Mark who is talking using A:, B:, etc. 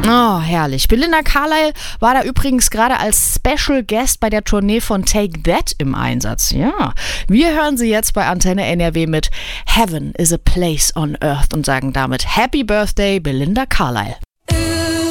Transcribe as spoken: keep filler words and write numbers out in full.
A: Oh, herrlich. Belinda Carlisle war da übrigens gerade als Special Guest bei der Tournee von Take That im Einsatz. Ja, wir hören sie jetzt bei Antenne N R W mit Heaven is a Place on Earth und sagen damit Happy Birthday, Belinda Carlisle.